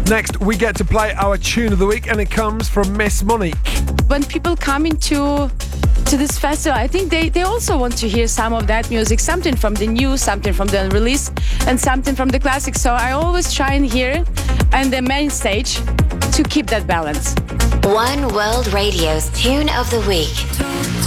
Next, we get to play our tune of the week, and it comes from Miss Monique. When people come into this festival, I think they also want to hear some of that music, something from the new, something from the release, and something from the classics. So I always try and hear on the main stage to keep that balance. One World Radio's Tune of the Week.